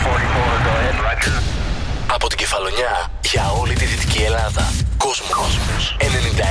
Από την Κεφαλονιά για όλη τη Δυτική Ελλάδα. Κόσμος 96,0.